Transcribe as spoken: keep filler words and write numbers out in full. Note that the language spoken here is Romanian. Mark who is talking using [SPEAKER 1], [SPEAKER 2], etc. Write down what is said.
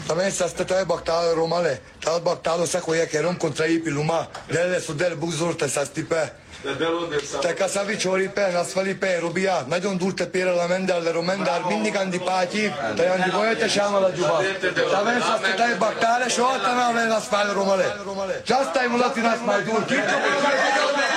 [SPEAKER 1] También hasta te bactalo romale. Tal bactalo sa coia che non contrai piluma. Delle su del buzur te sa stipe. Te casavi ciori pe, nasfali pe, rubia. Nagyon dulte pere la mendel, romendel, mindig andi páti. Te andi voi te siamo la giuva. También hasta te bactale, so te na le nasfali romale. Just time ulati nas mai dur.